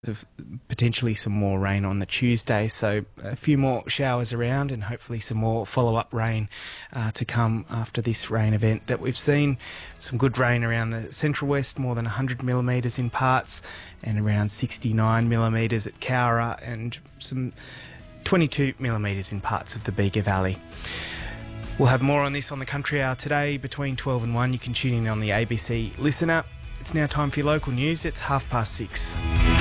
of potentially some more rain on the Tuesday, so a few more showers around and hopefully some more follow-up rain to come after this rain event that we've seen. Some good rain around the central west, more than 100 millimetres in parts, and around 69 millimetres at Cowra, and some 22 millimetres in parts of the Bega Valley. We'll have more on this on the Country Hour today between 12 and 1. You can tune in on the ABC Listen app. It's now time for your local news. It's 6:30.